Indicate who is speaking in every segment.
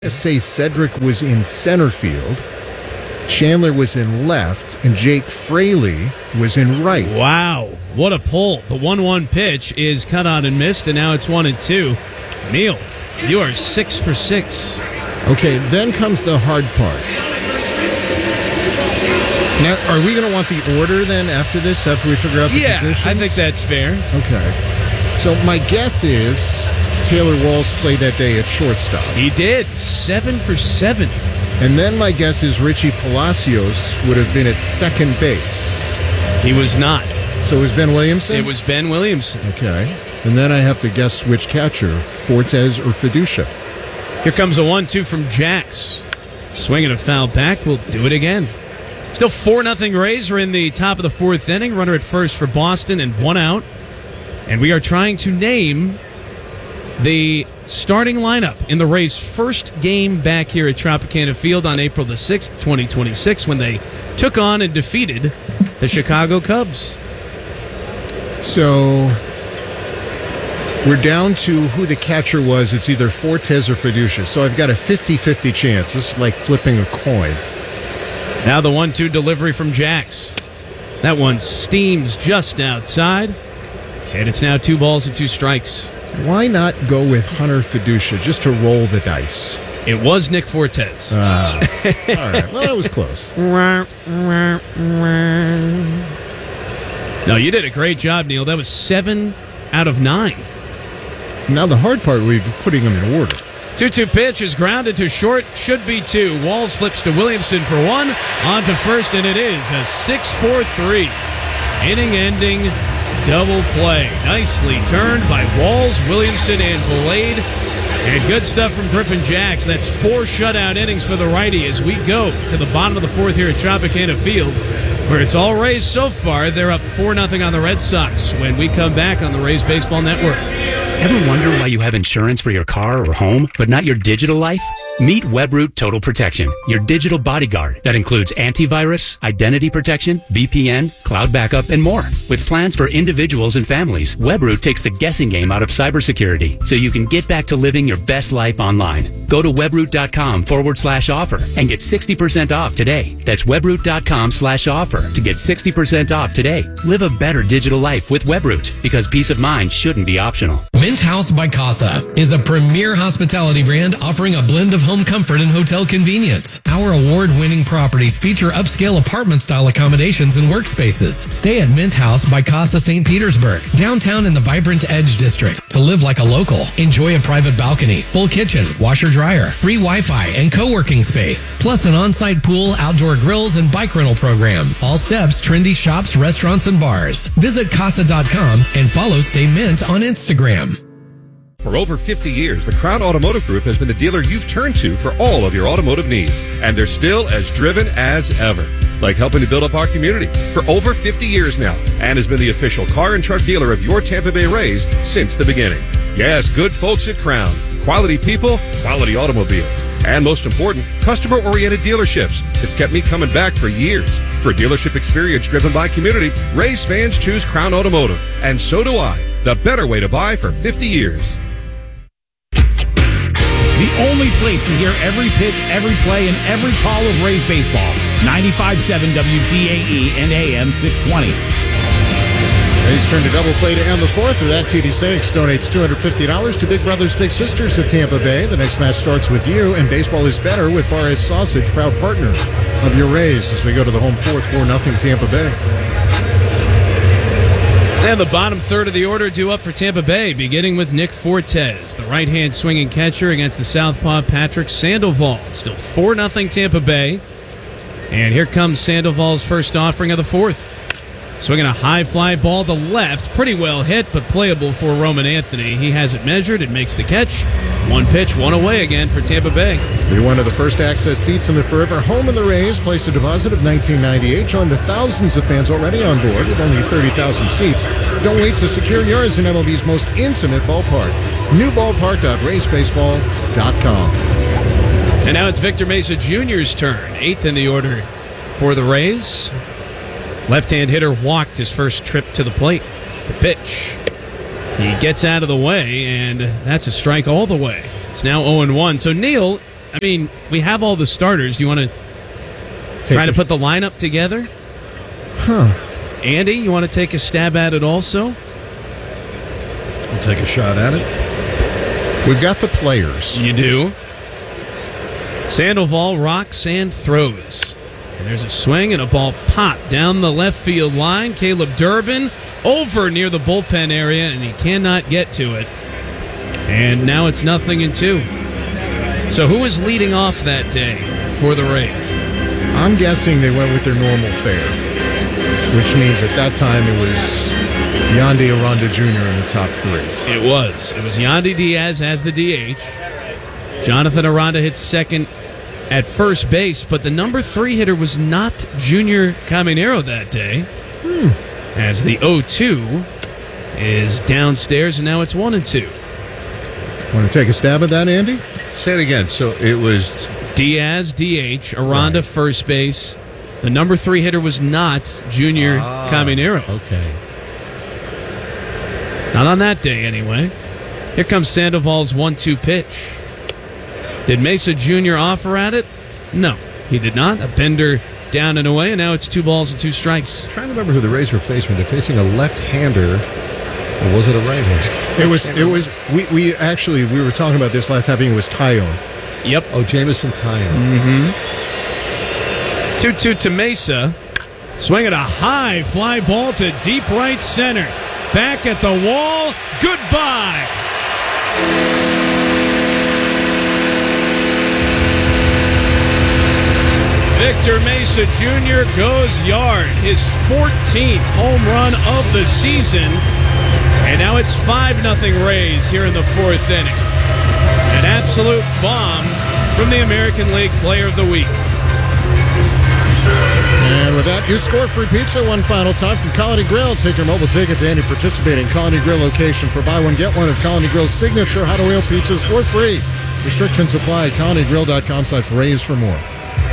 Speaker 1: Say Cedric was in center field, Chandler was in left, and Jake Fraley was in right.
Speaker 2: Wow, what a pull. The 1-1 pitch is cut out and missed, and now it's 1-2. Neil, you are 6 for 6.
Speaker 1: Okay, then comes the hard part. Now, are we going to want the order then after this, after we figure out the positions?
Speaker 2: I think that's fair.
Speaker 1: Okay. So my guess is Taylor Walls played that day at shortstop.
Speaker 2: He did. 7 for 7.
Speaker 1: And then my guess is Richie Palacios would have been at second base.
Speaker 2: He was not.
Speaker 1: So it was Ben Williamson?
Speaker 2: It was Ben Williamson.
Speaker 1: Okay. And then I have to guess which catcher, Fortes or Fiducia.
Speaker 2: Here comes a 1-2 from Jax. Swinging a foul back. We'll do it again. Still 4-0 Rays. We're in the top of the fourth inning. Runner at first for Boston and 1 out. And we are trying to name the starting lineup in the Rays' first game back here at Tropicana Field on April the 6th, 2026, when they took on and defeated the Chicago Cubs.
Speaker 1: So we're down to who the catcher was. It's either Fortes or Fiducia. So I've got a 50-50 chance. This is like flipping a coin.
Speaker 2: Now the 1-2 delivery from Jax. That one steams just outside. And it's now 2 balls and 2 strikes.
Speaker 1: Why not go with Hunter Fiducia just to roll the dice?
Speaker 2: It was Nick Fortes.
Speaker 1: All right. Well, that was close.
Speaker 2: No, you did a great job, Neil. That was 7 out of 9.
Speaker 1: Now the hard part, we're putting them in order.
Speaker 2: 2-2 pitch is grounded to short. Should be 2. Walls flips to Williamson for 1. On to first, and it is a 6-4-3. Inning-ending double play. Nicely turned by Walls, Williamson, and Blade. And good stuff from Griffin Jax. That's 4 shutout innings for the righty as we go to the bottom of the fourth here at Tropicana Field, where it's all Rays so far. They're up 4-0 on the Red Sox when we come back on the Rays Baseball Network.
Speaker 3: Ever wonder why you have insurance for your car or home, but not your digital life? Meet WebRoot Total Protection, your digital bodyguard that includes antivirus, identity protection, VPN, cloud backup, and more. With plans for individuals and families, WebRoot takes the guessing game out of cybersecurity so you can get back to living your best life online. Go to webroot.com/offer and get 60% off today. That's webroot.com/offer to get 60% off today. Live a better digital life with WebRoot, because peace of mind shouldn't be optional.
Speaker 4: Mint House by Casa is a premier hospitality brand offering a blend of home comfort and hotel convenience. Our award-winning properties feature upscale apartment-style accommodations and workspaces. Stay at Mint House by Casa St. Petersburg, downtown in the vibrant Edge District. To live like a local, enjoy a private balcony, full kitchen, washer-dryer, free Wi-Fi, and co-working space. Plus an on-site pool, outdoor grills, and bike rental program. All steps, trendy shops, restaurants, and bars. Visit Casa.com and follow Stay Mint on Instagram.
Speaker 5: For over 50 years, the Crown Automotive Group has been the dealer you've turned to for all of your automotive needs. And they're still as driven as ever, like helping to build up our community for over 50 years now, and has been the official car and truck dealer of your Tampa Bay Rays since the beginning. Yes, good folks at Crown. Quality people, quality automobiles. And most important, customer-oriented dealerships. It's kept me coming back for years. For dealership experience driven by community, Rays fans choose Crown Automotive. And so do I. The better way to buy for 50 years.
Speaker 6: The only place to hear every pitch, every play, and every call of Rays baseball. 95.7 WDAE and AM 620.
Speaker 1: Rays turn to double play to end the fourth. With that, TD Sanix donates $250 to Big Brothers Big Sisters of Tampa Bay. The next match starts with you, and baseball is better with Barres Sausage, proud partner of your Rays, as we go to the home fourth, 4-0 Tampa Bay.
Speaker 2: And the bottom third of the order due up for Tampa Bay, beginning with Nick Fortes, the right-hand swinging catcher against the southpaw Patrick Sandoval. Still 4-0 Tampa Bay. And here comes Sandoval's first offering of the fourth. Swinging a high fly ball to left. Pretty well hit, but playable for Roman Anthony. He has it measured and makes the catch. 1 pitch, 1 away again for Tampa Bay.
Speaker 1: Be one of the first access seats in the forever home of the Rays. Place a deposit of $19.98. Join the thousands of fans already on board with only 30,000 seats. Don't wait to secure yours in MLB's most intimate ballpark. Newballpark.raysbaseball.com.
Speaker 2: And now it's Victor Mesa Jr.'s turn. 8th in the order for the Rays. Left-hand hitter walked his first trip to the plate. The pitch. He gets out of the way, and that's a strike all the way. It's now 0-1. So, Neil, I mean, we have all the starters. Do you want to try to put the lineup together? Andy, you want to take a stab at it also?
Speaker 7: We'll take a shot at it.
Speaker 1: We've got the players.
Speaker 2: You do. Sandoval rocks and throws. And there's a swing and a ball popped down the left field line. Caleb Durbin over near the bullpen area, and he cannot get to it. And now it's 0-2. So who was leading off that day for the Rays?
Speaker 1: I'm guessing they went with their normal fare, which means at that time it was Yandy Aranda Jr. in the top 3.
Speaker 2: It was. It was Yandy Diaz as the DH. Jonathan Aranda hit second at first base, but the number 3 hitter was not Junior Caminero that day. As the 0-2 is downstairs, and now it's 1-2.
Speaker 1: Want to take a stab at that, Andy?
Speaker 7: Say it again. So it was
Speaker 2: Diaz, DH, Aranda, first base. The number 3 hitter was not Junior Caminero.
Speaker 7: Okay.
Speaker 2: Not on that day, anyway. Here comes Sandoval's 1-2 pitch. Did Mesa Jr. offer at it? No, he did not. A bender down and away, and now it's 2 balls and 2 strikes.
Speaker 7: I'm trying to remember who the Rays were facing. They're facing a left-hander, or was it a right-hander?
Speaker 1: It was. We were talking about this last time. I think it was Tyone.
Speaker 2: Yep.
Speaker 7: Oh, Jameson Tyone.
Speaker 2: 2-2 to Mesa. Swinging a high fly ball to deep right center. Back at the wall. Goodbye. Victor Mesa Jr. goes yard. His 14th home run of the season. And now it's 5-0 Rays here in the 4th inning. An absolute bomb from the American League Player of the Week.
Speaker 1: And with that, you score free pizza one final time from Colony Grill. Take your mobile ticket to any participating Colony Grill location for buy one, get one of Colony Grill's signature hot oil pizzas for free. Restrictions apply. ColonyGrill.com/Rays for more.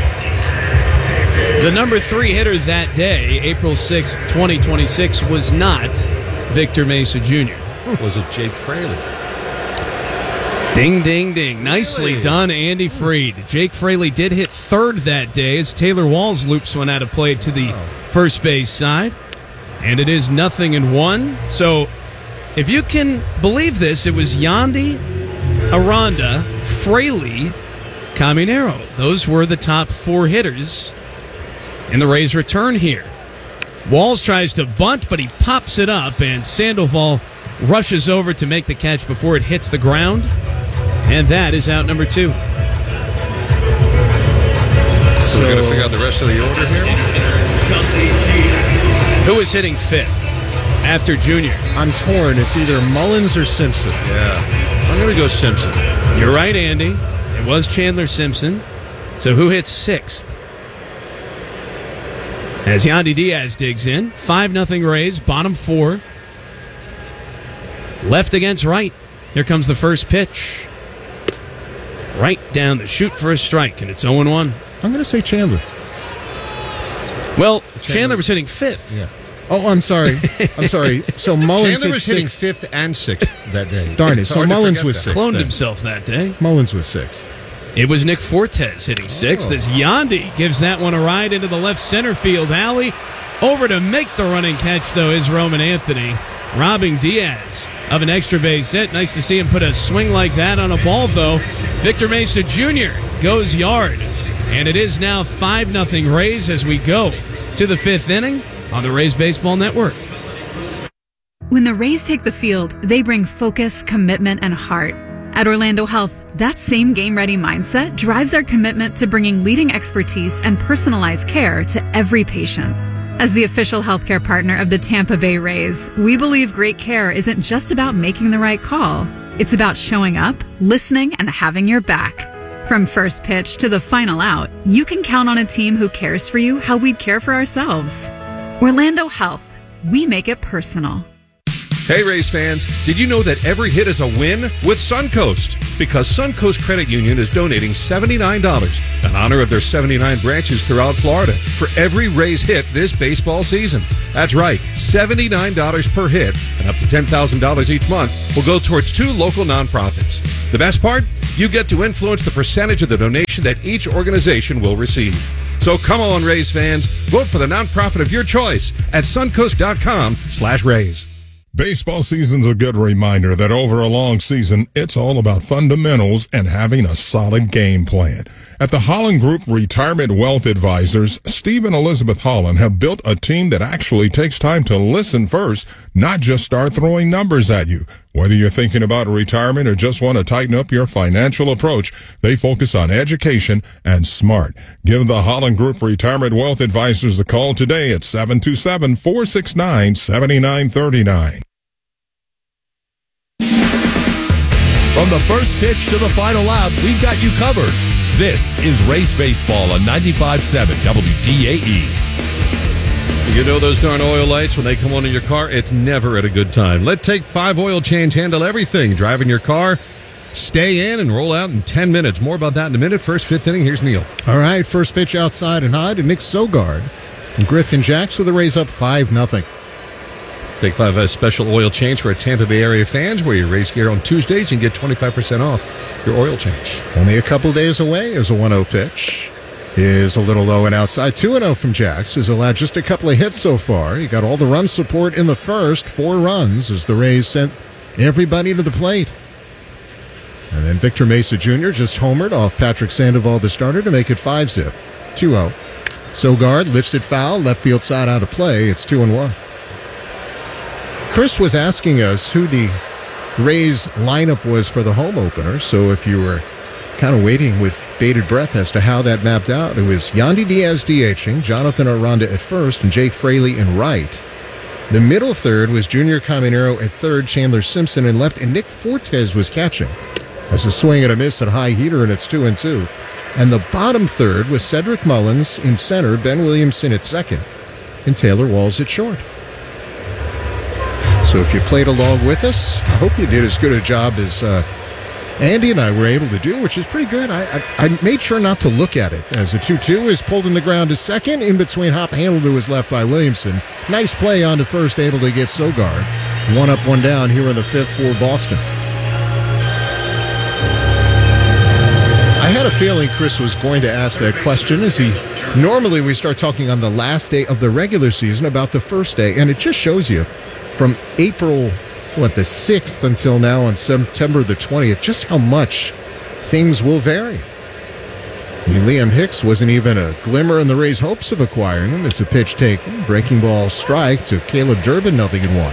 Speaker 2: The number 3 hitter that day, April 6th, 2026, was not Victor Mesa Jr.
Speaker 7: Was it Jake Fraley?
Speaker 2: Ding, ding, ding. Nicely done, Andy Freed. Jake Fraley did hit third that day as Taylor Walls loops one out of play to the first base side. And it is 0-1. So, if you can believe this, it was Yandy, Aranda, Fraley, Caminero. Those were the top 4 hitters in the Rays' return here. Walls tries to bunt, but he pops it up, and Sandoval rushes over to make the catch before it hits the ground. And that is out number 2.
Speaker 7: So we're going to figure out the rest of the order here?
Speaker 2: Who is hitting 5th after Junior?
Speaker 1: I'm torn. It's either Mullins or Simpson.
Speaker 7: Yeah. I'm going to go Simpson.
Speaker 2: You're right, Andy. It was Chandler Simpson. So who hits 6th? As Yandy Diaz digs in. 5-0 Rays, bottom 4. Left against right. Here comes the first pitch. Right down the chute for a strike, and it's 0-1.
Speaker 1: I'm going to say Chandler.
Speaker 2: Well, Chandler was hitting 5th.
Speaker 1: Yeah. Oh, I'm sorry. So Mullins
Speaker 7: Chandler was hitting
Speaker 1: 6th.
Speaker 7: 5th and 6th that day.
Speaker 1: Darn it. So Mullins was 6th.
Speaker 2: Cloned himself that day.
Speaker 1: Mullins was 6th.
Speaker 2: It was Nick Fortes hitting 6th as Yandy gives that one a ride into the left center field alley. Over to make the running catch, though, is Roman Anthony, robbing Diaz of an extra base hit. Nice to see him put a swing like that on a ball, though. Victor Mesa Jr. goes yard. And it is now 5-0 Rays as we go to the 5th inning on the Rays Baseball Network.
Speaker 8: When the Rays take the field, they bring focus, commitment, and heart. At Orlando Health, that same game-ready mindset drives our commitment to bringing leading expertise and personalized care to every patient. As the official healthcare partner of the Tampa Bay Rays, we believe great care isn't just about making the right call. It's about showing up, listening, and having your back. From first pitch to the final out, you can count on a team who cares for you how we'd care for ourselves. Orlando Health. We make it personal.
Speaker 5: Hey, Rays fans, did you know that every hit is a win with Suncoast? Because Suncoast Credit Union is donating $79 in honor of their 79 branches throughout Florida for every Rays hit this baseball season. That's right, $79 per hit and up to $10,000 each month will go towards 2 local nonprofits. The best part? You get to influence the percentage of the donation that each organization will receive. So come on, Rays fans. Vote for the nonprofit of your choice at suncoast.com/Rays.
Speaker 9: Baseball season's a good reminder that over a long season, it's all about fundamentals and having a solid game plan. At the Holland Group Retirement Wealth Advisors, Steve and Elizabeth Holland have built a team that actually takes time to listen first, not just start throwing numbers at you. Whether you're thinking about retirement or just want to tighten up your financial approach, they focus on education and smart. Give the Holland Group Retirement Wealth Advisors a call today at 727-469-7939.
Speaker 10: From the first pitch to the final out, we've got you covered. This is Race Baseball on 95.7 WDAE.
Speaker 5: You know those darn oil lights, when they come on in your car, it's never at a good time. Let Take 5 Oil Change handle everything. Driving your car, stay in and roll out in 10 minutes. More about that in a minute. First, fifth inning, here's Neil.
Speaker 1: All right, first pitch outside and high to Nick Sogard from Griffin Jacks with the Rays up 5-0.
Speaker 5: Take 5 has special oil change for Tampa Bay area fans. Wear your race gear on Tuesdays and get 25% off your oil change.
Speaker 1: Only a couple days away is a 1-0 pitch. Is a little low and outside. 2-0 from Jacks, who's allowed just a couple of hits so far. He got all the run support in the first, 4 runs as the Rays sent everybody to the plate. And then Victor Mesa Jr. just homered off Patrick Sandoval, the starter, to make it 5-0. 2-0. Sogard lifts it foul, left field side out of play. It's 2-1. Chris was asking us who the Rays lineup was for the home opener, so if you were kind of waiting with bated breath as to how that mapped out, it was Yandy Diaz DHing, Jonathan Aranda at first, and Jake Fraley in right. The middle third was Junior Caminero at third, Chandler Simpson in left, and Nick Fortes was catching. That's a swing and a miss at high heater, and it's 2-2. And the bottom third was Cedric Mullins in center, Ben Williamson at second, and Taylor Walls at short. So if you played along with us, I hope you did as good a job as Andy and I were able to do, which is pretty good. I made sure not to look at it, as the 2-2 is pulled in the ground to second, in between hop handled to his left by Williamson. Nice play on to first, able to get Sogard. 1 up, 1 down here in the fifth for Boston. I had a feeling Chris was going to ask that question, as normally we start talking on the last day of the regular season about the first day, and it just shows you from April the 6th until now on September the 20th, just how much things will vary. I mean, Liam Hicks wasn't even a glimmer in the Rays' hopes of acquiring him as a pitch taken. Breaking ball strike to Caleb Durbin, 0-1.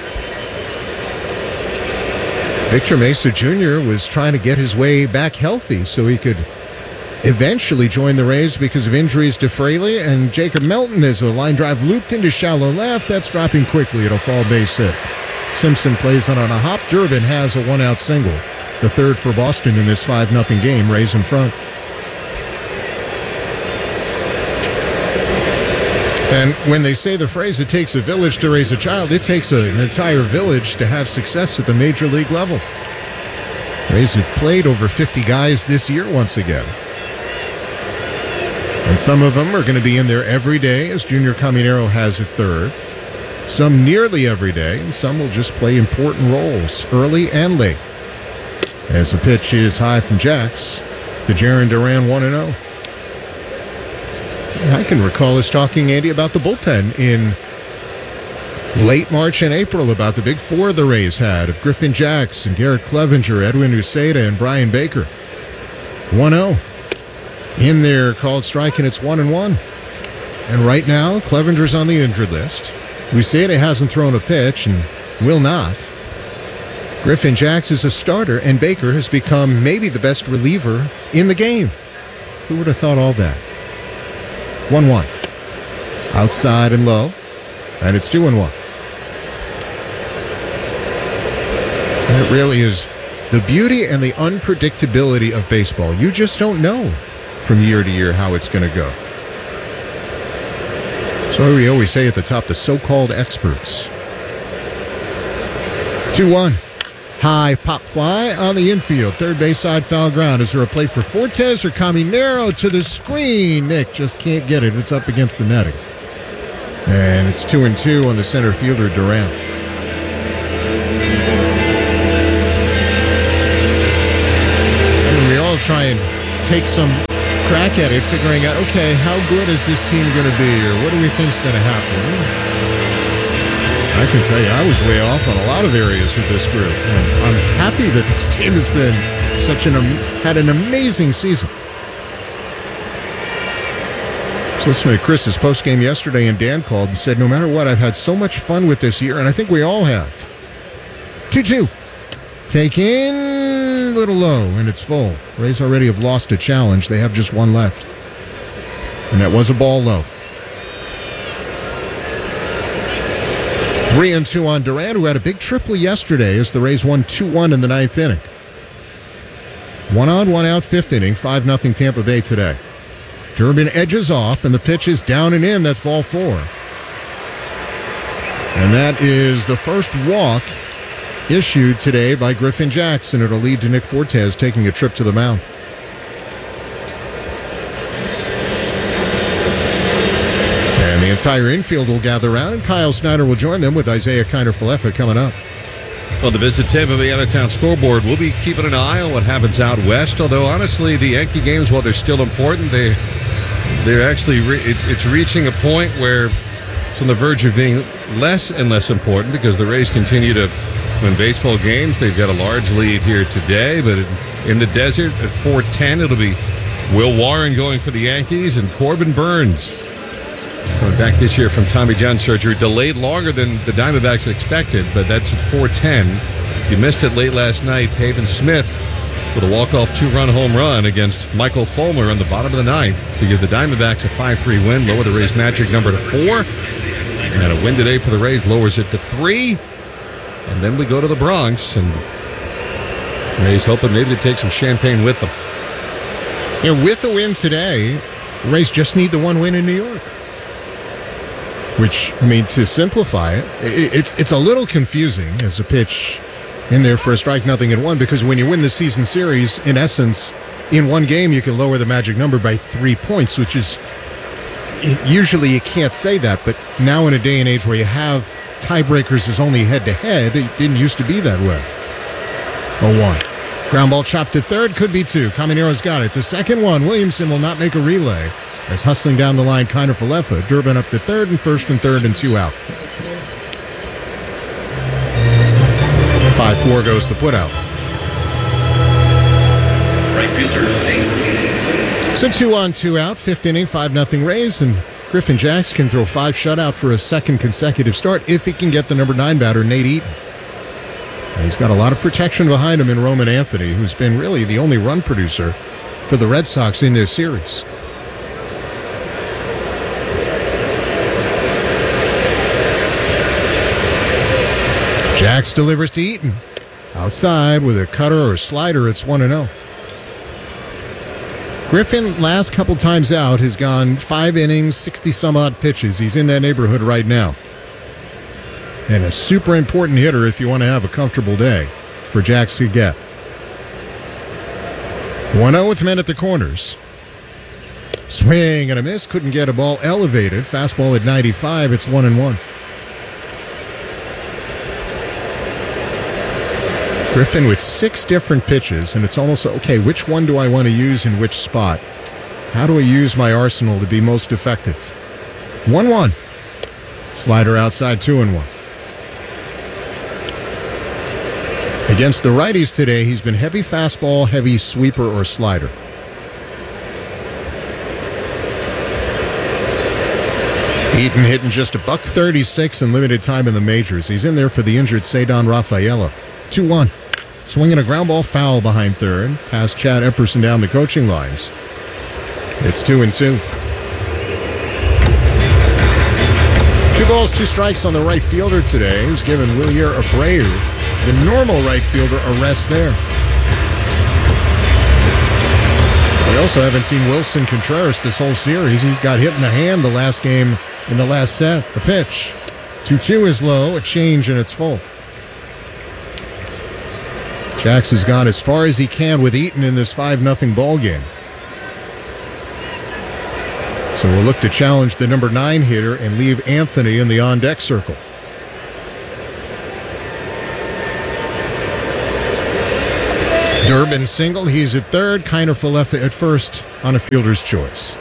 Speaker 1: Victor Mesa Jr. was trying to get his way back healthy so he could eventually join the Rays because of injuries to Fraley, and Jacob Melton is a line drive looped into shallow left. That's dropping quickly. It'll fall base hit. Simpson plays on a hop. Durbin has a 1-out single. The third for Boston in this 5-0 game. Rays in front. And when they say the phrase, it takes a village to raise a child, it takes an entire village to have success at the major league level. Rays have played over 50 guys this year once again. And some of them are going to be in there every day, as Junior Caminero has at third. Some nearly every day, and some will just play important roles, early and late. As the pitch is high from Jacks to Jarren Duran, 1-0. I can recall us talking, Andy, about the bullpen in late March and April, about the big four the Rays had of Griffin Jacks and Garrett Clevenger, Edwin Uceda, and Brian Baker. 1-0. In there, called strike, and it's 1-1. And right now, Clevenger's on the injured list. Uceda hasn't thrown a pitch and will not. Griffin Jacks is a starter, and Baker has become maybe the best reliever in the game. Who would have thought all that? 1-1. Outside and low, and it's 2-1. And it really is the beauty and the unpredictability of baseball. You just don't know from year to year how it's going to go. So we always say at the top, the so-called experts. 2-1. High pop fly on the infield. Third base side foul ground. Is there a play for Fortes or Caminero to the screen? Nick just can't get it. It's up against the netting. And it's 2-2 on the center fielder, Duran. try and take some crack at it, figuring out, okay, how good is this team going to be, or what do we think is going to happen? I can tell you, I was way off on a lot of areas with this group. And I'm happy that this team has been had an amazing season. So listen to Chris's postgame yesterday, and Dan called and said, no matter what, I've had so much fun with this year, and I think we all have. 2-2. Take in, a little low, and it's full. Rays already have lost a challenge. They have just one left. And that was a ball low. 3-2 on Durant, who had a big triple yesterday as the Rays won 2-1 in the ninth inning. 1 on, 1 out, fifth inning, 5-0 Tampa Bay today. Durbin edges off, and the pitch is down and in. That's ball 4. And that is the first walk issued today by Griffin Jackson. It'll lead to Nick Fortes taking a trip to the mound. And the entire infield will gather around, and Kyle Snyder will join them with Isaiah Kiner-Falefa coming up.
Speaker 5: Well, the Visit Tampa Bay out-of-town scoreboard, we'll be keeping an eye on what happens out west, although honestly the Yankee games, while they're still important, they're actually it's reaching a point where it's on the verge of being less and less important because the Rays continue to win baseball games. They've got a large lead here today, but in the desert at 4:10, it'll be Will Warren going for the Yankees and Corbin Burns coming back this year from Tommy John surgery, delayed longer than the Diamondbacks expected, but that's at 4:10. You missed it late last night. Pavin Smith with a walk-off 2-run home run against Michael Fulmer on the bottom of the ninth to give the Diamondbacks a 5-3 win, lower the Rays' magic number to 4. And a win today for the Rays lowers it to 3. And then we go to the Bronx, and Rays hoping maybe to take some champagne with them.
Speaker 1: Yeah, with a win today, the Rays just need the one win in New York. Which, I mean, to simplify it, it's a little confusing as a pitch in there for a 0-1, because when you win the season series, in essence, in one game, you can lower the magic number by 3 points, which is, usually you can't say that, but now in a day and age where you have tiebreakers as only head-to-head, it didn't used to be that way. 0-1. Ground ball chopped to third, could be 2. Caminero's got it. The second one, Williamson will not make a relay. As hustling down the line, Kiner-Falefa. Durbin up to third, and first and third, and 2 out. 5-4 goes the putout.
Speaker 11: Right fielder,
Speaker 1: So 2 on, 2 out, fifth inning, 5-0 Rays, and Griffin Jackson can throw 5 shutout for a second consecutive start if he can get the number 9 batter, Nate Eaton. And he's got a lot of protection behind him in Roman Anthony, who's been really the only run producer for the Red Sox in this series. Jax delivers to Eaton. Outside with a cutter or a slider, it's 1-0. Griffin, last couple times out, has gone 5 innings, 60-some-odd pitches. He's in that neighborhood right now. And a super important hitter if you want to have a comfortable day for Jax to get. 1-0 with men at the corners. Swing and a miss. Couldn't get a ball elevated. Fastball at 95. It's 1-1. Griffin with 6 different pitches, and it's almost, okay, which one do I want to use in which spot? How do I use my arsenal to be most effective? 1-1. Slider outside, 2-1. Against the righties today, he's been heavy fastball, heavy sweeper, or slider. Eaton hitting just $136 in limited time in the majors. He's in there for the injured Cedon Rafaela. 2-1. Swinging a ground ball foul behind third. Past Chad Epperson down the coaching lines. It's 2-2. 2 balls, 2 strikes on the right fielder today, who's given Wilyer Abreu, the normal right fielder, a rest there. We also haven't seen Wilson Contreras this whole series. He got hit in the hand the last game in the last set. The pitch. 2-2 is low, a change, and it's full. Jax has gone as far as he can with Eaton in this 5-0 ball game. So we'll look to challenge the number 9 hitter and leave Anthony in the on-deck circle. Durbin single. He's at third. Kiner left at first on a fielder's choice.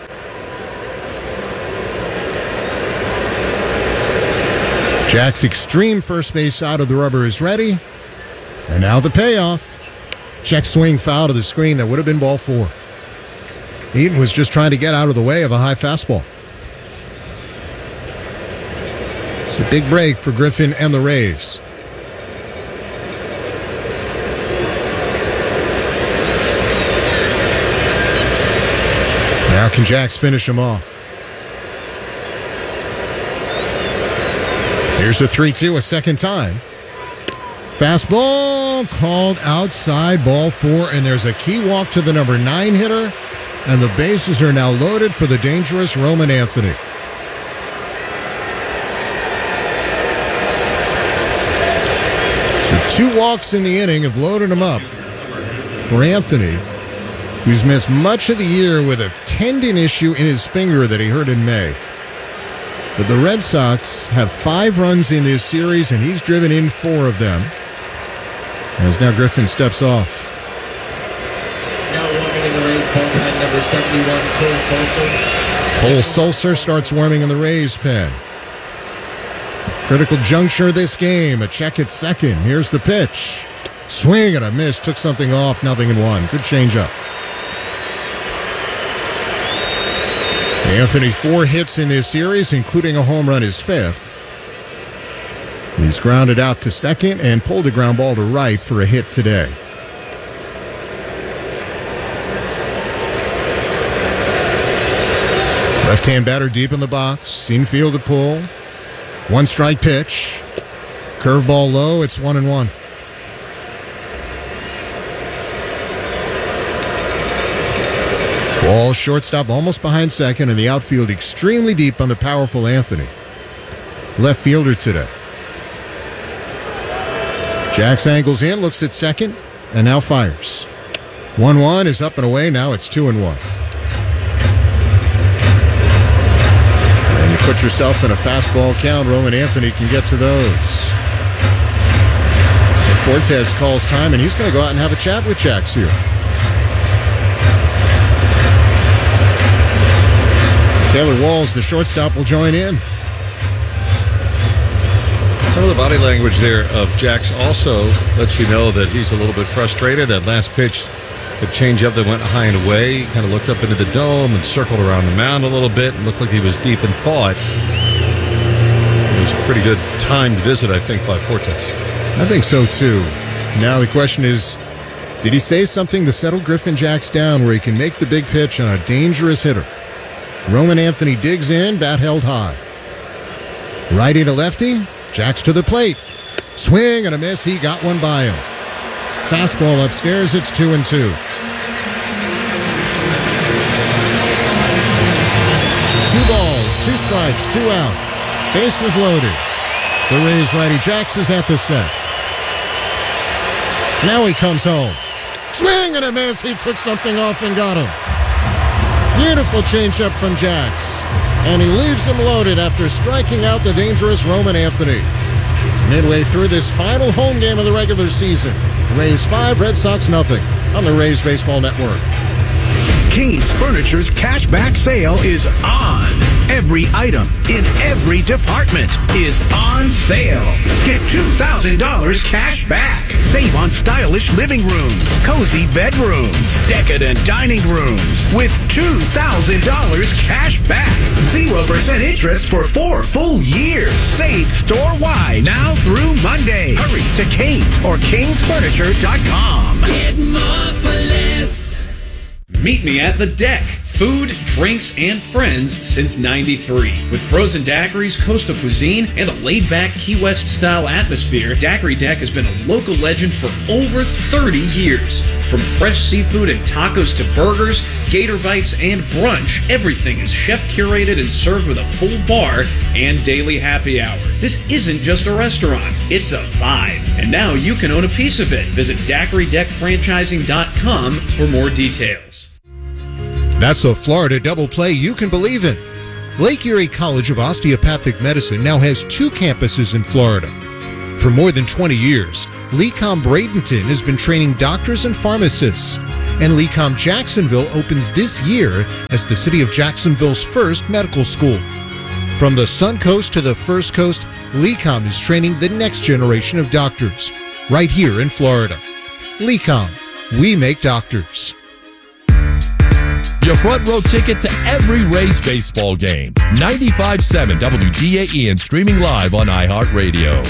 Speaker 1: Jack's extreme first base out of the rubber is ready. And now the payoff. Check swing foul to the screen. That would have been ball 4. Eaton was just trying to get out of the way of a high fastball. It's a big break for Griffin and the Rays. Now can Jax finish him off? Here's the 3-2 a second time. Fastball called outside, ball 4, and there's a key walk to the number 9 hitter, and the bases are now loaded for the dangerous Roman Anthony. So 2 walks in the inning have loaded him up for Anthony, who's missed much of the year with a tendon issue in his finger that he hurt in May. But the Red Sox have 5 runs in this series, and he's driven in 4 of them. As now Griffin steps off.
Speaker 11: Now warming in the Rays pen, number 71, Cole Sulser.
Speaker 1: Cole Sulser starts warming in the Rays pen. Critical juncture of this game. A check at second. Here's the pitch. Swing and a miss. Took something off. 0-1. Good changeup. Anthony, 4 hits in this series, including a home run, his 5th. He's grounded out to second and pulled a ground ball to right for a hit today. Left-hand batter deep in the box. Infield to pull. 1-strike pitch. Curveball low. It's 1-1. Ball shortstop almost behind second, and the outfield extremely deep on the powerful Anthony. Left fielder today. Jax angles in, looks at second, and now fires. 1-1 is up and away. Now it's 2-1. And you put yourself in a fastball count. Roman Anthony can get to those. And Fortes calls time, and he's going to go out and have a chat with Jax here. Taylor Walls, the shortstop, will join in.
Speaker 5: Some of the body language there of Jax also lets you know that he's a little bit frustrated. That last pitch, the changeup that went high and away, he kind of looked up into the dome and circled around the mound a little bit. It looked like he was deep in thought. It was a pretty good timed visit, I think, by Fortes.
Speaker 1: I think so, too. Now the question is, did he say something to settle Griffin Jax down where he can make the big pitch on a dangerous hitter? Roman Anthony digs in, bat held high. Righty to lefty, Jax to the plate. Swing and a miss, he got one by him. Fastball upstairs, it's 2-2. 2 balls, 2 strikes, 2 out. Bases loaded. The Rays righty Jax is at the set. Now he comes home. Swing and a miss, he took something off and got him. Beautiful changeup from Jax. And he leaves him loaded after striking out the dangerous Roman Anthony. Midway through this final home game of the regular season. Rays 5, Red Sox 0 on the Rays Baseball Network.
Speaker 12: Kane's Furniture's cashback sale is on. Every item in every department is on sale. Get $2,000 cash back. Save on stylish living rooms, cozy bedrooms, decadent dining rooms with $2,000 cash back. 0% interest for 4 full years. Save store-wide now through Monday. Hurry to Kane's or canesfurniture.com.
Speaker 13: Get more for less.
Speaker 2: Meet me at the Deck. Food, drinks, and friends since '93. With frozen daiquiris, coastal cuisine, and a laid-back Key West-style atmosphere, Daiquiri Deck has been a local legend for over 30 years. From fresh seafood and tacos to burgers, gator bites, and brunch, everything is chef-curated and served with a full bar and daily happy hour. This isn't just a restaurant, it's a vibe. And now you can own a piece of it. Visit DaiquiriDeckFranchising.com for more details.
Speaker 1: That's a Florida double play you can believe in. Lake Erie College of Osteopathic Medicine now has 2 campuses in Florida. For more than 20 years, Lecom Bradenton has been training doctors and pharmacists. And Lecom Jacksonville opens this year as the city of Jacksonville's first medical school. From the Sun Coast to the First Coast, Lecom is training the next generation of doctors right here in Florida. Lecom, we make doctors.
Speaker 10: Your front row ticket to every Rays baseball game. 95.7 WDAE and streaming live on iHeartRadio.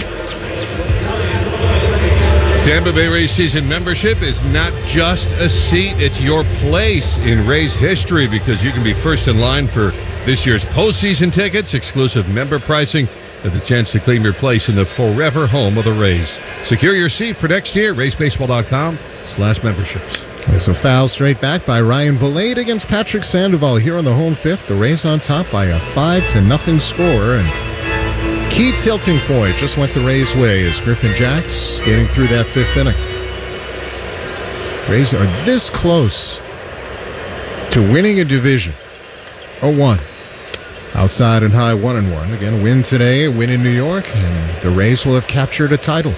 Speaker 5: Tampa Bay Rays season membership is not just a seat, it's your place in Rays history because you can be first in line for this year's postseason tickets, exclusive member pricing, and the chance to claim your place in the forever home of the Rays. Secure your seat for next year, raysbaseball.com/memberships.
Speaker 1: There's a foul straight back by Ryan Valade against Patrick Sandoval here on the home fifth. The Rays on top by a 5-0 score, and key tilting point just went the Rays' way as Griffin Jacks getting through that fifth inning. Rays are this close to winning a division. 0-1. Outside and high 1-1. Again, a win today, a win in New York, and the Rays will have captured a title.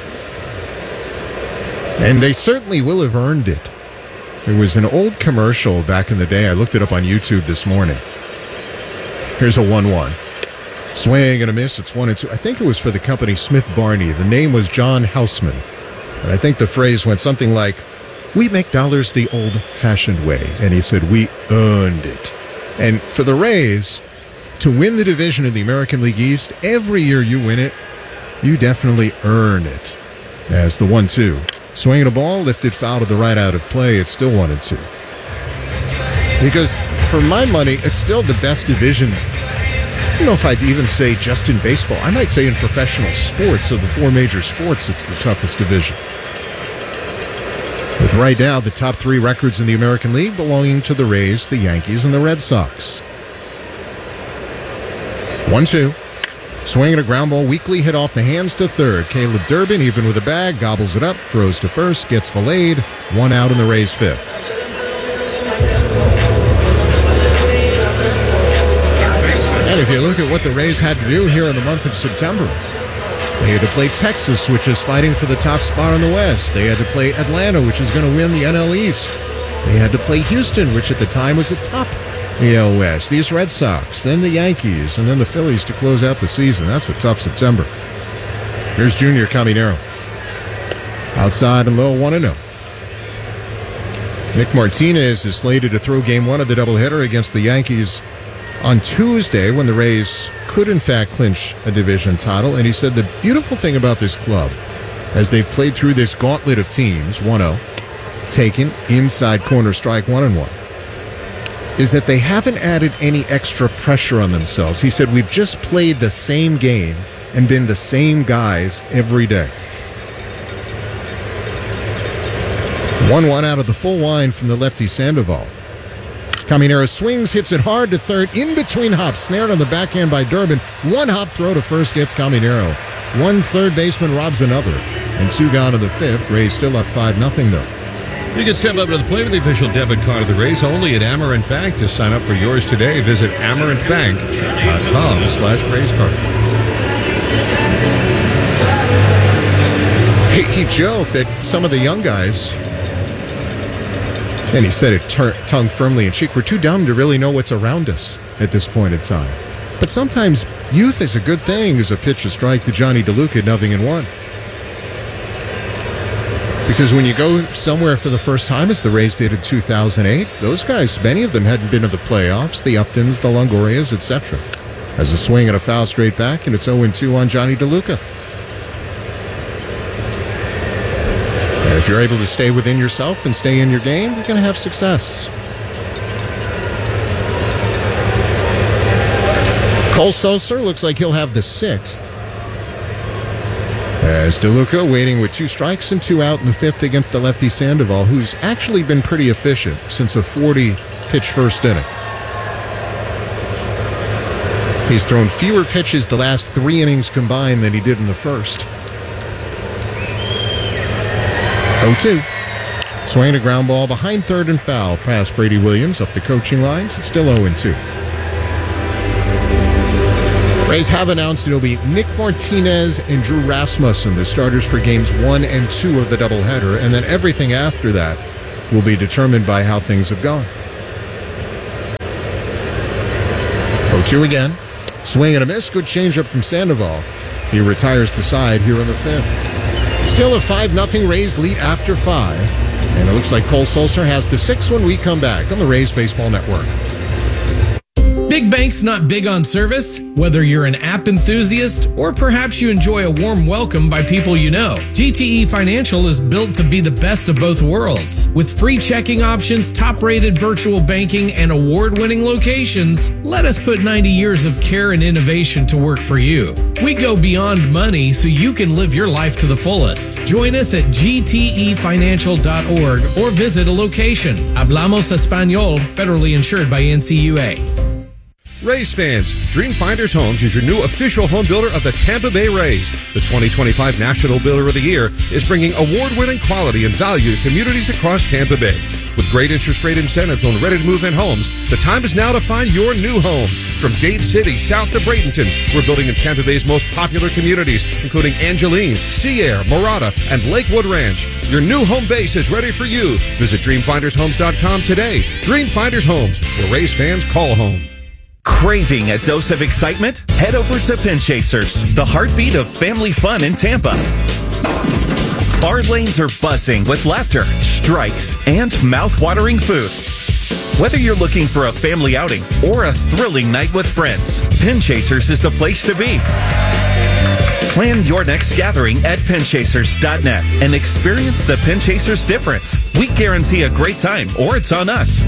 Speaker 1: And they certainly will have earned it. There was an old commercial back in the day. I looked it up on YouTube this morning. Here's a 1-1. Swing and a miss. It's 1-2. I think it was for the company Smith Barney. The name was John Houseman. And I think the phrase went something like, "We make dollars the old-fashioned way." And he said, "We earned it." And for the Rays to win the division in the American League East, every year you win it, you definitely earn it. As the 1-2. Swinging a ball, lifted foul to the right out of play. It's still 1-2. Because for my money, it's still the best division. I don't know if I'd even say just in baseball. I might say in professional sports, of the four major sports, it's the toughest division. With right now the top three records in the American League belonging to the Rays, the Yankees, and the Red Sox. 1-2. Swinging a ground ball, weakly hit off the hands to third. Caleb Durbin, even with a bag, gobbles it up, throws to first, gets Valade, one out in the Rays' fifth. And if you look at what the Rays had to do here in the month of September, they had to play Texas, which is fighting for the top spot in the West. They had to play Atlanta, which is going to win the NL East. They had to play Houston, which at the time was atop the AL West. These Red Sox, then the Yankees, and then the Phillies to close out the season. That's a tough September. Here's Junior Caminero. Outside and low, 1-0. Nick Martinez is slated to throw game one of the doubleheader against the Yankees on Tuesday when the Rays could in fact clinch a division title. And he said the beautiful thing about this club, as they've played through this gauntlet of teams, 1-0, taken, inside corner strike, 1-1, is that they haven't added any extra pressure on themselves. He said, we've just played the same game and been the same guys every day. 1-1 out of the full wind from the lefty Sandoval. Caminero swings, hits it hard to third, in between hops, snared on the backhand by Durbin. One hop throw to first gets Caminero. One third baseman robs another. And two gone in the fifth. Rays still up 5-0 though.
Speaker 5: You can step up to the plate with the official debit card of the Rays only at Amarant Bank. To sign up for yours today, visit amarantbank.com/RaysCard. He joked that some of the young guys, and he said it tongue firmly in cheek, we're too dumb to really know what's around us at this point in time. But sometimes youth is a good thing, as a pitch to strike to Johnny DeLuca, 0-1. Because when you go somewhere for the first time, as the Rays did in 2008, those guys, many of them hadn't been to the playoffs, the Uptons, the Longorias, etc. As a swing and a foul straight back, and it's 0-2 on Johnny DeLuca. And if you're able to stay within yourself and stay in your game, you're going to have success. Cole Sulser looks like he'll have the sixth. As DeLuca waiting with 2 strikes and 2 out in the fifth against the lefty Sandoval, who's actually been pretty efficient since a 40-pitch first inning. He's thrown fewer pitches the last 3 innings combined than he did in the first. 0-2. Swinging a ground ball behind third and foul past Brady Williams up the coaching lines. It's still 0-2.
Speaker 1: Rays have announced it'll be Nick Martinez and Drew Rasmussen, the starters for games 1 and 2 of the doubleheader, and then everything after that will be determined by how things have gone. 0-2 again. Swing and a miss. Good changeup from Sandoval. He retires the side here in the 5th. Still a 5-0 Rays lead after 5. And it looks like Cole Sulser has the 6th when we come back on the Rays Baseball Network.
Speaker 4: Big Bank's not big on service. Whether you're an app enthusiast or perhaps you enjoy a warm welcome by people you know, GTE Financial is built to be the best of both worlds. With free checking options, top-rated virtual banking, and award-winning locations, let us put 90 years of care and innovation to work for you. We go beyond money so you can live your life to the fullest. Join us at gtefinancial.org or visit a location. Hablamos Español, federally insured by NCUA.
Speaker 5: Rays fans, Dream Finders Homes is your new official home builder of the Tampa Bay Rays. The 2025 National Builder of the Year is bringing award-winning quality and value to communities across Tampa Bay. With great interest rate incentives on ready-to-move-in homes, the time is now to find your new home. From Dade City south to Bradenton, we're building in Tampa Bay's most popular communities, including Angeline, Sea Air, Morada, and Lakewood Ranch. Your new home base is ready for you. Visit DreamFindersHomes.com today. Dream Finders Homes, where Rays fans call home.
Speaker 14: Craving a dose of excitement? Head over to Pin Chasers, the heartbeat of family fun in Tampa. Bar lanes are buzzing with laughter, strikes, and mouth-watering food. Whether you're looking for a family outing or a thrilling night with friends, Pin Chasers is the place to be. Plan your next gathering at pinchasers.net and experience the Pin Chasers difference. We guarantee a great time, or it's on us.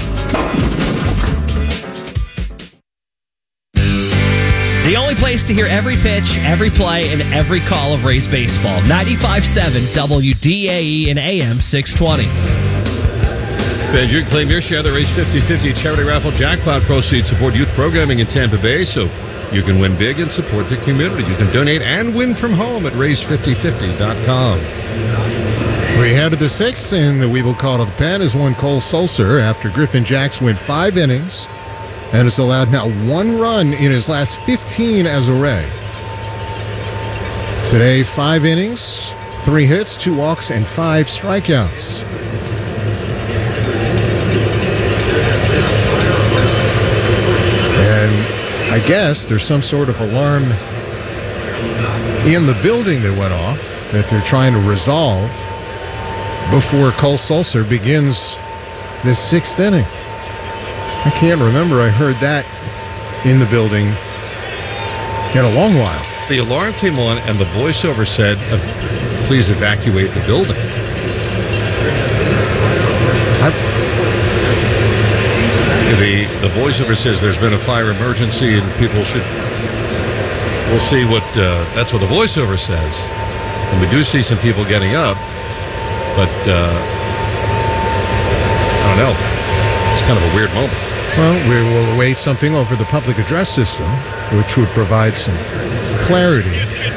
Speaker 15: The only place to hear every pitch, every play, and every call of Rays baseball. 95.7 WDAE and AM 620.
Speaker 5: Ben, you can claim your share of the Rays 50-50 charity raffle jackpot proceeds. Support youth programming in Tampa Bay so you can win big and support the community. You can donate and win from home at Rays5050.com.
Speaker 1: We head to the 6th, and the Weeble call to the pen is one Cole Sulser after Griffin Jax went 5 innings. And has allowed now 1 run in his last 15 as a Ray. Today, 5 innings, 3 hits, 2 walks, and 5 strikeouts. And I guess there's some sort of alarm in the building that went off that they're trying to resolve before Cole Sulser begins this 6th inning. I can't remember I heard that in the building in a long while.
Speaker 5: The alarm came on and the voiceover said, please evacuate the building. The voiceover says there's been a fire emergency and people should... We'll see what... that's what the voiceover says. And we do see some people getting up, but I don't know. It's kind of a weird moment.
Speaker 1: Well, we will await something over the public address system, which would provide some clarity.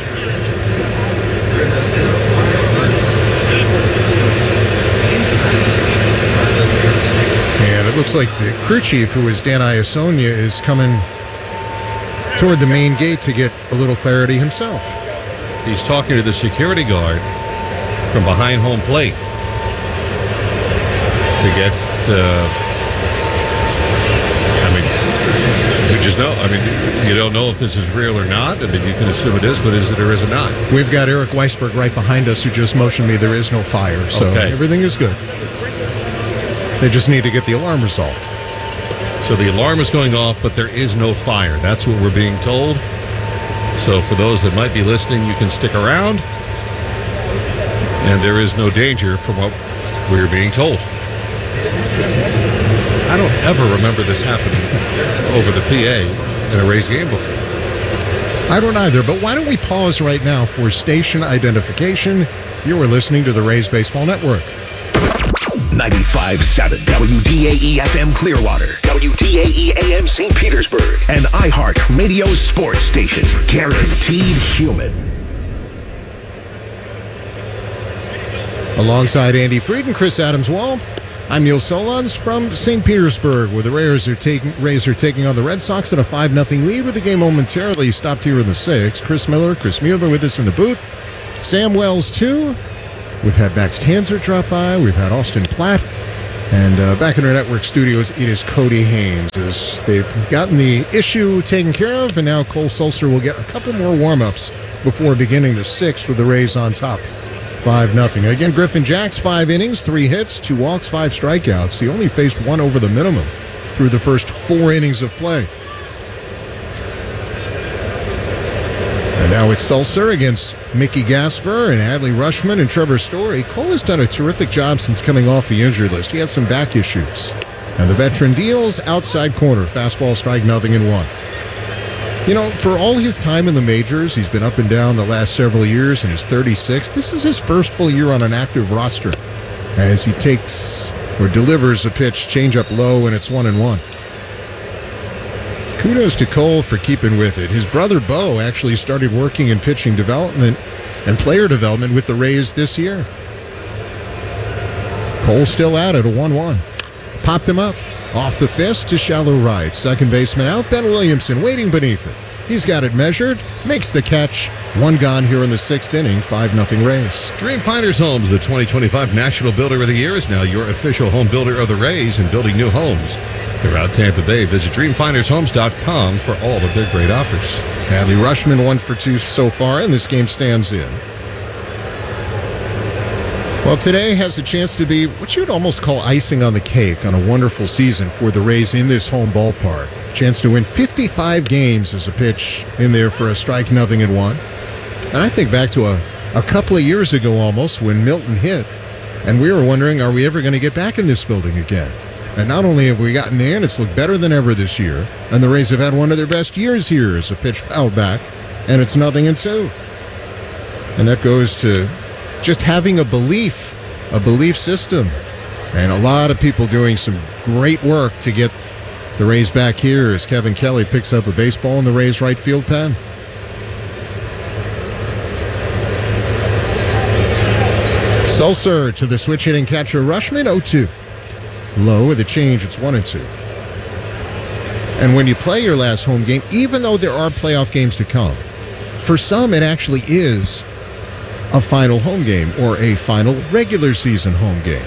Speaker 1: And it looks like the crew chief, who is Dan Iasonia, is coming toward the main gate to get a little clarity himself.
Speaker 5: He's talking to the security guard from behind home plate to get... You just know. I mean, you don't know if this is real or not. I mean, you can assume it is, but is it or is it not?
Speaker 1: We've got Eric Weisberg right behind us who just motioned me there is no fire, so everything is good. They just need to get the alarm resolved.
Speaker 5: So the alarm is going off, but there is no fire. That's what we're being told. So for those that might be listening, you can stick around. And there is no danger from what we're being told. I don't ever remember this happening over the PA in a Rays game before.
Speaker 1: I don't either, but why don't we pause right now for station identification? You are listening to the Rays Baseball Network.
Speaker 12: 95.7 WDAE FM Clearwater, WDAE AM St. Petersburg, and iHeart Radio Sports Station. Guaranteed human.
Speaker 1: Alongside Andy Fried and Chris Adams-Wall, I'm Neil Solondz from St. Petersburg, where the Rays are taking on the Red Sox in a 5-0 lead with the game momentarily stopped here in the 6th. Chris Mueller with us in the booth. Sam Wells, too. We've had Max Tanzer drop by. We've had Austin Platt. And back in our network studios, it is Cody Haynes. As they've gotten the issue taken care of, and now Cole Sulser will get a couple more warm-ups before beginning the 6th with the Rays on top. 5-0. Again, Griffin Jacks, 5 innings, 3 hits, 2 walks, 5 strikeouts. He only faced 1 over the minimum through the first 4 innings of play. And now it's Sulser against Mickey Gasper and Adley Rutschman and Trevor Story. Cole has done a terrific job since coming off the injury list. He had some back issues. And the veteran deals outside corner. Fastball, strike, 0-1. You know, for all his time in the majors, he's been up and down the last several years, and he's 36. This is his first full year on an active roster as he takes or delivers a pitch, changeup low, and it's 1-1. Kudos to Cole for keeping with it. His brother Bo actually started working in pitching development and player development with the Rays this year. Cole still at it, a 1-1. Popped him up. Off the fist to shallow right. Second baseman out. Ben Williamson waiting beneath it. He's got it measured. Makes the catch. 1 gone here in the 6th inning. 5-0 Rays.
Speaker 5: Dream Finders Homes, the 2025 National Builder of the Year, is now your official home builder of the Rays and building new homes throughout Tampa Bay. Visit DreamFindersHomes.com for all of their great offers.
Speaker 1: Adley Rutschman 1 for 2 so far, and this game stands in. Well, today has a chance to be what you'd almost call icing on the cake on a wonderful season for the Rays in this home ballpark. Chance to win 55 games as a pitch in there for a strike, 0-1. And I think back to a couple of years ago almost when Milton hit, and we were wondering, are we ever going to get back in this building again? And not only have we gotten in, it's looked better than ever this year, and the Rays have had one of their best years here as a pitch fouled back, and it's 0-2. And that goes to just having a belief system, and a lot of people doing some great work to get the Rays back here as Kevin Kelly picks up a baseball in the Rays right field pen. Sulser to the switch hitting catcher Rutschman, 0-2. Low with a change, it's 1-2. And when you play your last home game, even though there are playoff games to come, for some it actually is a final home game or a final regular season home game.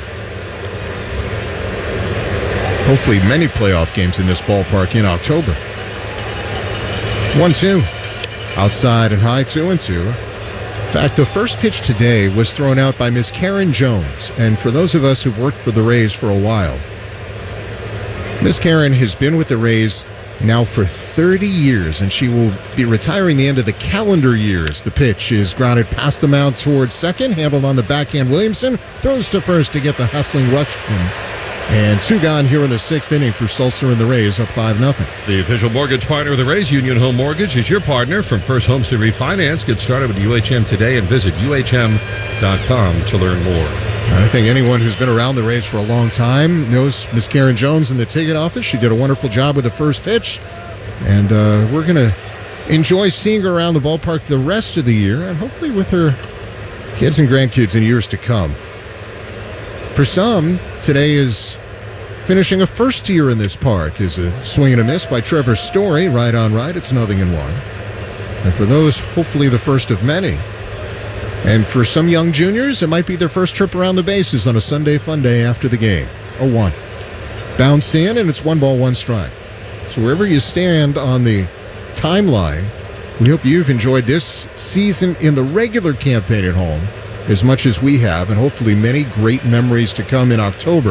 Speaker 1: Hopefully many playoff games in this ballpark in October. 1-2. Outside and high, 2-2. In fact, the first pitch today was thrown out by Miss Karen Jones. And for those of us who've worked for the Rays for a while, Miss Karen has been with the Rays now for 30 years, and she will be retiring the end of the calendar year as the pitch is grounded past the mound towards second, handled on the backhand. Williamson throws to first to get the hustling Rutschman. And 2 gone here in the 6th inning for Sulser and the Rays, up 5-0.
Speaker 5: The official mortgage partner of the Rays, Union Home Mortgage, is your partner from first homes to refinance. Get started with UHM today and visit UHM.com to learn more.
Speaker 1: And I think anyone who's been around the Rays for a long time knows Miss Karen Jones in the ticket office. She did a wonderful job with the first pitch. And we're going to enjoy seeing her around the ballpark the rest of the year, and hopefully with her kids and grandkids in years to come. For some, today is finishing a first year in this park is a swing and a miss by Trevor Story. Right on right, it's 0-1. And for those, hopefully the first of many. And for some young juniors, it might be their first trip around the bases on a Sunday fun day after the game. 0-1. Bounced in, and it's 1 ball, 1 strike. So wherever you stand on the timeline, we hope you've enjoyed this season in the regular campaign at home as much as we have, and hopefully many great memories to come in October.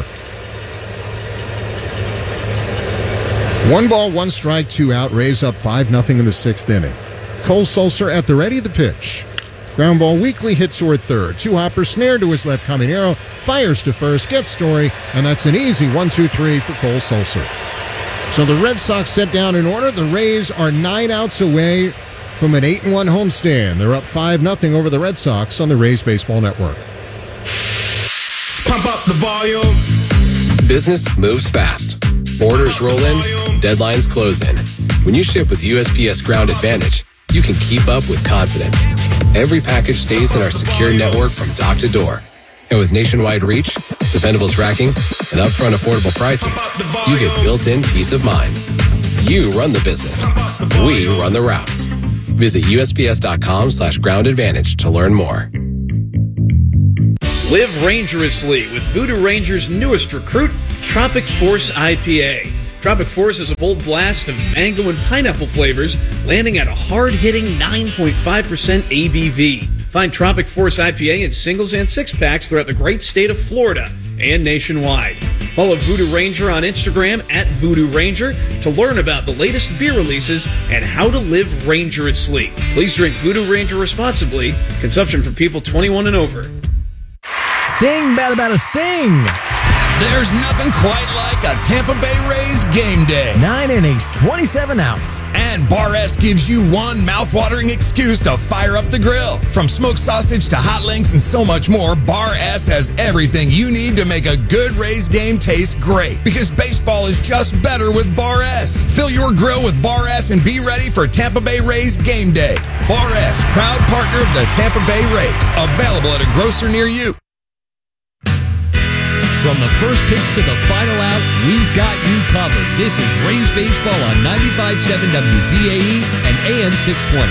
Speaker 1: 1 ball, 1 strike, 2 out. Rays up 5-0 in the 6th inning. Cole Sulser at the ready, the pitch. Ground ball weakly hit toward third. 2-hopper snare to his left. Caminero fires to first, gets Story, and that's an easy 1-2-3 for Cole Sulser. So the Red Sox set down in order. The Rays are 9 outs away from an 8-1 homestand. They're up 5-0 over the Red Sox on the Rays Baseball Network.
Speaker 12: Pump up the volume.
Speaker 16: Business moves fast. Orders roll in, deadlines close in. When you ship with USPS Ground Advantage, you can keep up with confidence. Every package stays in our secure network from dock to door. And with nationwide reach, dependable tracking, and upfront affordable pricing, you get built-in peace of mind. You run the business. We run the routes. Visit USPS.com/groundadvantage to learn more.
Speaker 2: Live rangerously with Voodoo Ranger's newest recruit, Tropic Force IPA. Tropic Force is a bold blast of mango and pineapple flavors, landing at a hard-hitting 9.5% ABV. Find Tropic Force IPA in singles and six-packs throughout the great state of Florida and nationwide. Follow Voodoo Ranger on Instagram at Voodoo Ranger to learn about the latest beer releases and how to live rangerously. Please drink Voodoo Ranger responsibly. Consumption for people 21 and over.
Speaker 17: Sting, bada sting!
Speaker 18: There's nothing quite like a Tampa Bay Rays game day.
Speaker 17: 9 innings, 27 outs.
Speaker 18: And Bar S gives you one mouthwatering excuse to fire up the grill. From smoked sausage to hot links and so much more, Bar S has everything you need to make a good Rays game taste great. Because baseball is just better with Bar S. Fill your grill with Bar S and be ready for Tampa Bay Rays game day. Bar S, proud partner of the Tampa Bay Rays. Available at a grocer near you.
Speaker 6: From the first pitch to the final out, we've got you covered. This is Rays Baseball on 95.7 WDAE and AM 620.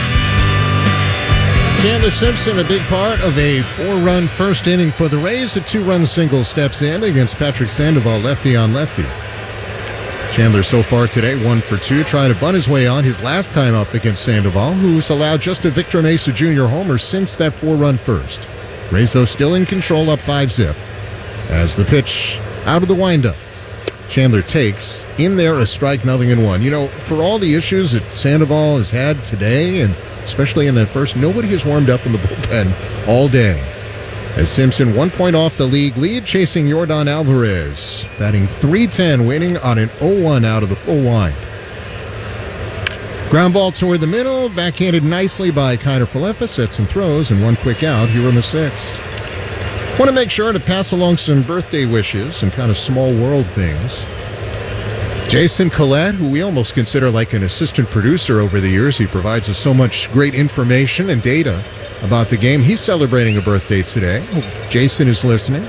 Speaker 1: Chandler Simpson, a big part of a 4-run first inning for the Rays. A 2-run single steps in against Patrick Sandoval, lefty on lefty. Chandler so far today, 1 for 2, trying to bunt his way on his last time up against Sandoval, who's allowed just a Victor Mesa Jr. homer since that 4-run first. Rays, though, still in control, up 5-zip. As the pitch out of the windup, Chandler takes in there a strike, 0-1. You know, for all the issues that Sandoval has had today, and especially in that first, nobody has warmed up in the bullpen all day. As Simpson 1 point off the league lead, chasing Yordan Alvarez, batting .310, waiting on an 0-1 out of the full wind. Ground ball toward the middle, backhanded nicely by Kiner Falefa, sets and throws, and 1 quick out here in the 6th. Want to make sure to pass along some birthday wishes and kind of small world things. Jason Collette, who we almost consider like an assistant producer over the years, he provides us so much great information and data about the game. He's celebrating a birthday today. Jason is listening.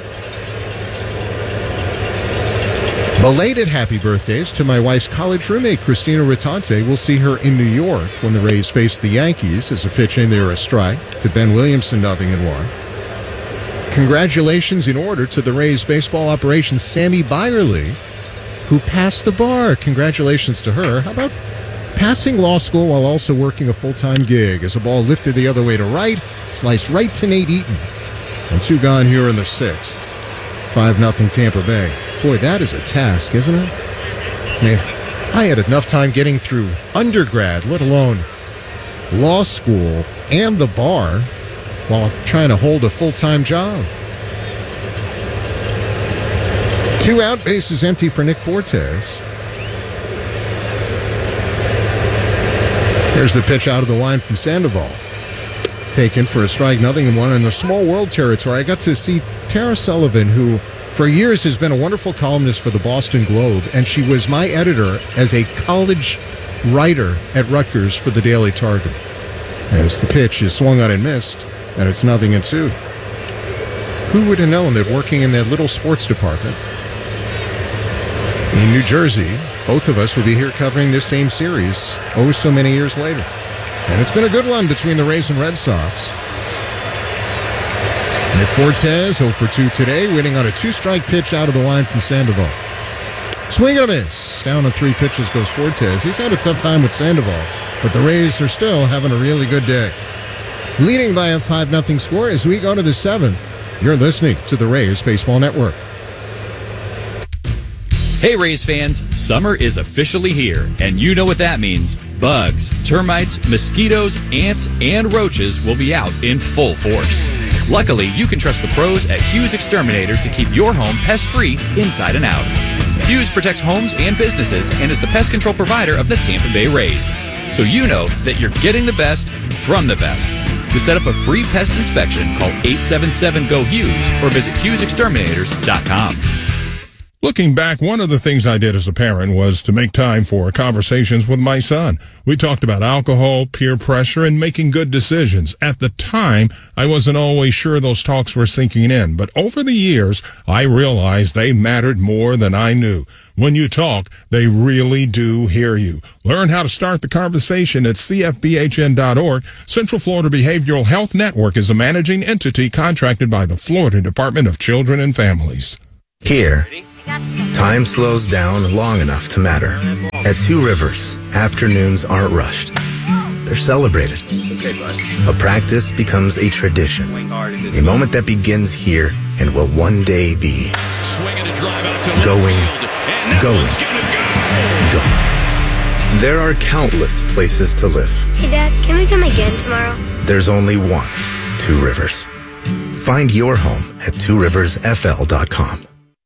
Speaker 1: Belated happy birthdays to my wife's college roommate, Christina Ritante. We'll see her in New York when the Rays face the Yankees as a pitch in there, a strike to Ben Williamson, 0-1. Congratulations in order to the Rays baseball operations, Sammy Byerly, who passed the bar. Congratulations to her. How about passing law school while also working a full-time gig as a ball lifted the other way to right, sliced right to Nate Eaton. And 2 gone here in the 6th. 5-0 Tampa Bay. Boy, that is a task, isn't it? Man, I had enough time getting through undergrad, let alone law school and the bar, while trying to hold a full-time job. 2 out, bases empty for Nick Fortes. Here's the pitch out of the line from Sandoval. Taken for a strike, 0-1 in the small world territory. I got to see Tara Sullivan, who for years has been a wonderful columnist for the Boston Globe, and she was my editor as a college writer at Rutgers for the Daily Target. As the pitch is swung on and missed, and it's 0-2. Who would have known that working in that little sports department in New Jersey, both of us would be here covering this same series, so many years later. And it's been a good one between the Rays and Red Sox. Nick Fortes, 0 for 2 today, winning on a 2-strike pitch out of the line from Sandoval. Swing and a miss. Down on 3 pitches goes Fortes. He's had a tough time with Sandoval, but the Rays are still having a really good day. Leading by a 5-0 score as we go to the 7th. You're listening to the Rays Baseball Network.
Speaker 19: Hey Rays fans, summer is officially here, and you know what that means. Bugs, termites, mosquitoes, ants, and roaches will be out in full force. Luckily, you can trust the pros at Hughes Exterminators to keep your home pest-free inside and out. Hughes protects homes and businesses and is the pest control provider of the Tampa Bay Rays. So you know that you're getting the best from the best. To set up a free pest inspection, call 877-GO-HUGHES or visit HughesExterminators.com.
Speaker 9: Looking back, one of the things I did as a parent was to make time for conversations with my son. We talked about alcohol, peer pressure, and making good decisions. At the time, I wasn't always sure those talks were sinking in, but over the years, I realized they mattered more than I knew. When you talk, they really do hear you. Learn how to start the conversation at cfbhn.org. Central Florida Behavioral Health Network is a managing entity contracted by the Florida Department of Children and Families.
Speaker 20: Here, time slows down long enough to matter. At Two Rivers, afternoons aren't rushed. They're celebrated. A practice becomes a tradition. A moment that begins here and will one day be going. There are countless places to live.
Speaker 21: Hey, Dad, can we come again tomorrow?
Speaker 20: There's only one Two Rivers. Find your home at tworiversfl.com.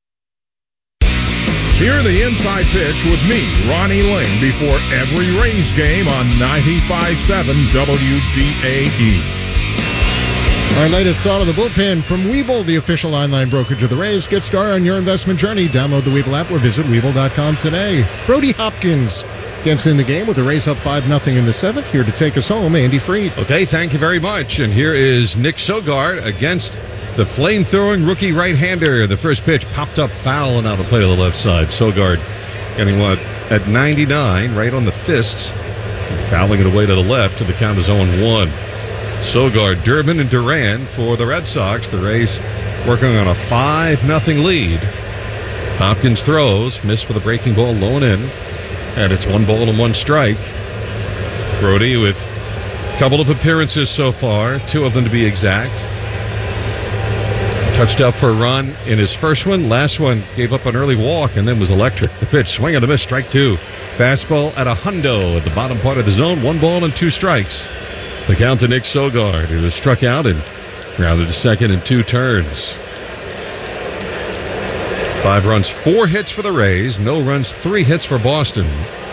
Speaker 9: Hear the inside pitch with me, Ronnie Lane, before every Rays game on 95.7 WDAE.
Speaker 1: Our latest thought of the bullpen from Webull, the official online brokerage of the Rays. Get started on your investment journey. Download the Webull app or visit Webull.com today. Brody Hopkins gets in the game with the Rays up 5-0 in the 7th. Here to take us home, Andy Freed.
Speaker 5: Okay, thank you very much. And here is Nick Sogard against the flame-throwing rookie right-hander. The first pitch popped up foul and out of play to the left side. Sogard getting what? At 99, right on the fists. Fouling it away to the left, and the count is 0-1. Sogard, Durbin, and Duran for the Red Sox. The Rays working on a 5-0 lead. Hopkins throws, missed with a breaking ball low and in. And it's 1-1 strike. Brody with a couple of appearances so far, 2 of them to be exact. Touched up for a run in his first one. Last one gave up an early walk and then was electric. The pitch, swing and a miss, strike 2. Fastball at a hundo at the bottom part of the zone. 1-2 strikes. The count to Nick Sogard, who was struck out and rounded to second in 2 turns. 5 runs, 4 hits for the Rays. No runs, 3 hits for Boston.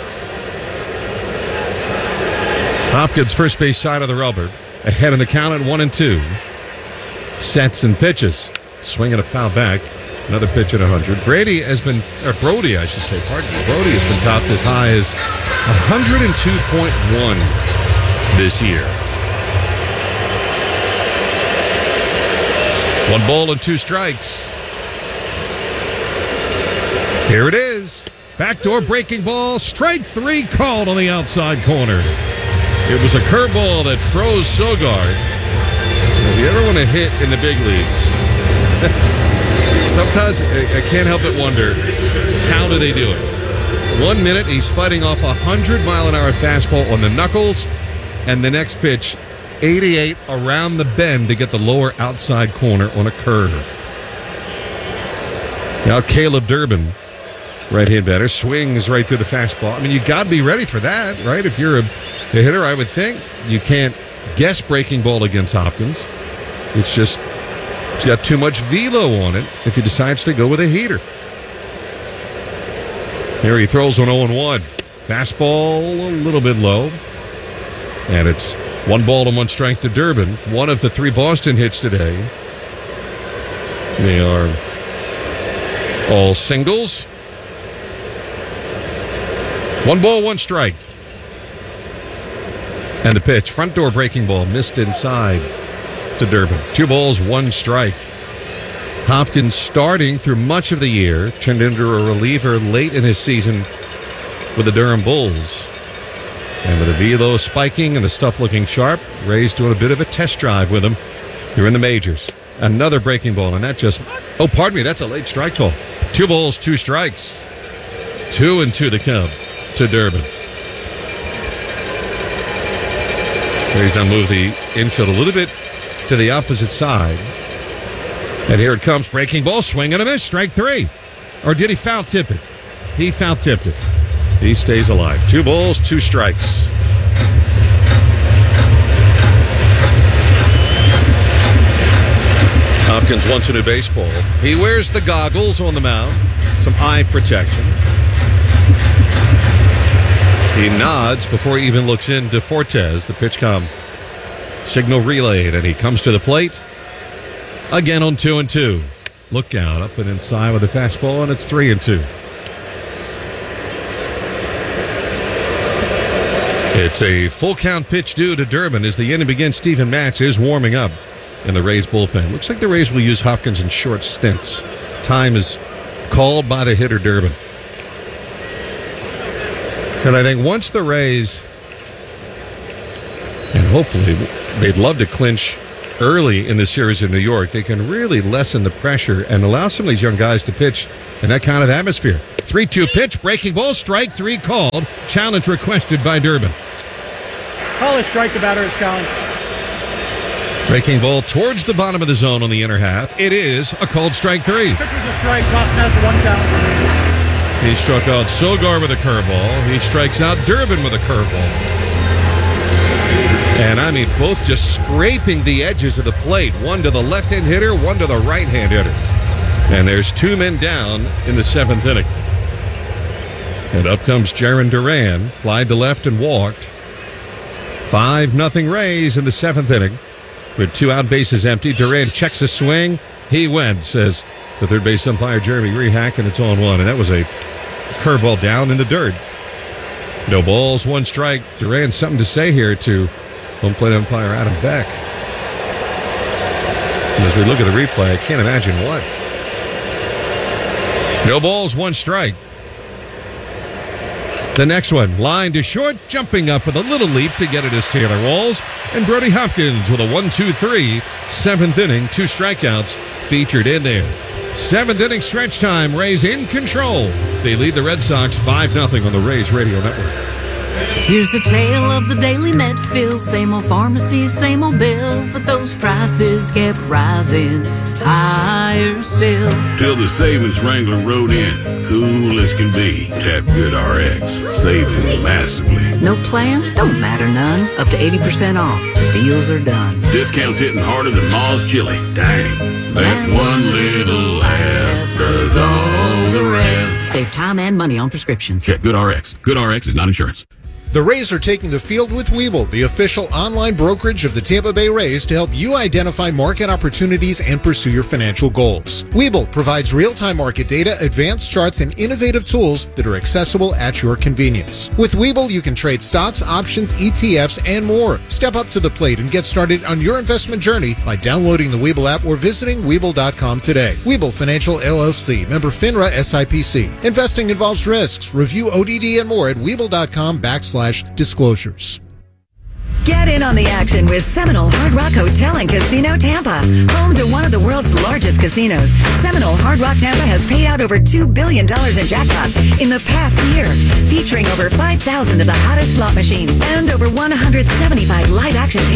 Speaker 5: Hopkins, first base side of the rubber. Ahead in the count at 1-2. Sets and pitches. Swing and a foul back. Another pitch at 100. Brody has been topped as high as 102.1 this year. 1-2 strikes. Here it is. Backdoor breaking ball. Strike 3 called on the outside corner. It was a curveball that froze Sogard. If you ever want to hit in the big leagues, sometimes I can't help but wonder, how do they do it? 1 minute, he's fighting off a 100-mile-an-hour fastball on the knuckles, and the next pitch, 88 around the bend to get the lower outside corner on a curve. Now Caleb Durbin, right-hand batter, swings right through the fastball. I mean, you got to be ready for that, right? If you're a hitter, I would think. You can't guess breaking ball against Hopkins. It's got too much velo on it if he decides to go with a heater. Here he throws on 0-1. Fastball a little bit low. And it's 1-1 strike to Durbin. One of the 3 Boston hits today. They are all singles. 1-1 strike. And the pitch, front door breaking ball, missed inside to Durbin. 2-1 strike. Hopkins starting through much of the year, turned into a reliever late in his season with the Durham Bulls. And with the velo spiking and the stuff looking sharp, Rays doing a bit of a test drive with him here in the majors. Another breaking ball, and that's a late strike call. 2-2 strikes. 2-2 the count to Durbin. He's now moved the infield a little bit to the opposite side. And here it comes. Breaking ball, swing and a miss. Strike 3. Or did he foul tip it? He foul tipped it. He stays alive. 2-2 strikes. Hopkins wants a new baseball. He wears the goggles on the mound. Some eye protection. He nods before he even looks into Fortes. The pitch com signal relayed, and he comes to the plate again on 2-2. Look out, up and inside with a fastball, and it's 3-2. It's a full count pitch due to Durbin as the inning begins. Steven Matz is warming up in the Rays bullpen. Looks like the Rays will use Hopkins in short stints. Time is called by the hitter Durbin. And I think once the Rays, and hopefully they'd love to clinch early in the series in New York, they can really lessen the pressure and allow some of these young guys to pitch in that kind of atmosphere. 3-2 pitch, breaking ball, strike 3 called. Challenge requested by Durbin.
Speaker 3: Call a strike, the batter is challenged.
Speaker 5: Breaking ball towards the bottom of the zone on the inner half. It is a called strike 3.
Speaker 3: Pitcher's a strike, Boston has 1 down.
Speaker 5: He struck out Sogar with a curveball. He strikes out Durbin with a curveball. And I mean, both just scraping the edges of the plate. One to the left-hand hitter, one to the right-hand hitter. And there's 2 men down in the 7th inning. And up comes Jarren Duran, flied to left and walked. 5-0 Rays in the 7th inning. With 2 out, bases empty. Duran checks a swing. He went, says the third base umpire Jeremy Rehack, and it's on 1. And that was a curveball down in the dirt. No balls, 1 strike. Duran, something to say here to home plate umpire Adam Beck. And as we look at the replay, I can't imagine what. No balls, 1 strike. The next one, line to short, jumping up with a little leap to get it is Taylor Walls. And Brody Hopkins with a 1-2-3, 7th inning, 2 strikeouts featured in there. 7th inning stretch time, Rays in control. They lead the Red Sox 5-0 on the Rays Radio Network.
Speaker 22: Here's the tale of the daily Medfield. Same old pharmacy, same old bill, but those prices kept rising higher still.
Speaker 23: Till the savings Wrangler rode in, cool as can be. Tap GoodRx, saving massively.
Speaker 22: No plan? Don't matter none. Up to 80% off. The deals are done.
Speaker 23: Discounts hitting harder than Ma's chili. Dang, that one little app does all the rest.
Speaker 22: Save time and money on prescriptions.
Speaker 23: Check GoodRx. GoodRx is not insurance.
Speaker 1: The Rays are taking the field with Webull, the official online brokerage of the Tampa Bay Rays, to help you identify market opportunities and pursue your financial goals. Webull provides real-time market data, advanced charts, and innovative tools that are accessible at your convenience. With Webull, you can trade stocks, options, ETFs, and more. Step up to the plate and get started on your investment journey by downloading the Webull app or visiting Webull.com today. Webull Financial LLC, member FINRA SIPC. Investing involves risks. Review ODD and more at Webull.com/disclosures.
Speaker 24: Get in on the action with Seminole Hard Rock Hotel and Casino Tampa. Home to one of the world's largest casinos, Seminole Hard Rock Tampa has paid out over $2 billion in jackpots in the past year, featuring over 5,000 of the hottest slot machines and over 175 live action